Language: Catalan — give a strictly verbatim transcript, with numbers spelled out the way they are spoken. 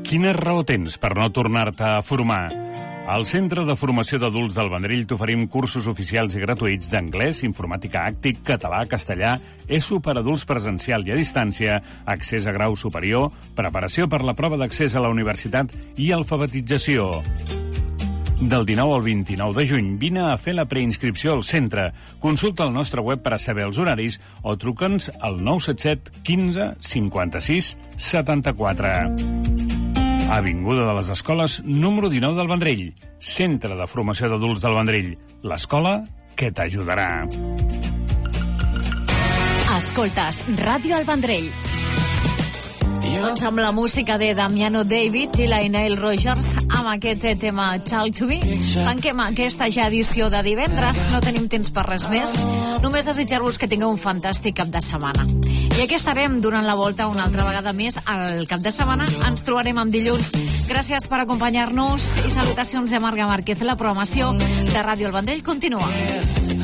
Quina raó tens per no tornar-te a formar? Al Centre de Formació d'Adults del Vendrell t'oferim cursos oficials i gratuïts d'anglès, informàtica àctic, català, castellà, E S O per adults presencial i a distància, accés a grau superior, preparació per la prova d'accés a la universitat i alfabetització. Del dinou al vint-i-nou de juny, vine a fer la preinscripció al centre. Consulta el nostre web per a saber els horaris o truca'ns al nou set set quinze cinquanta-sis setanta-quatre. Avinguda de les Escoles, número dinou del Vendrell. Centre de Formació d'Adults del Vendrell. L'escola que t'ajudarà. Escoltes Ràdio al Vendrell. Doncs amb la música de Damiano David i la Neil Rogers, amb aquest tema Talk to Me, tanquem aquesta ja edició de divendres. No tenim temps per res més. Només desitjar-vos que tingueu un fantàstic cap de setmana. I aquí estarem durant la volta una altra vegada més al cap de setmana. Ens trobarem amb dilluns. Gràcies per acompanyar-nos i salutacions de Marga Márquez. La programació de Ràdio El Vendrell continua.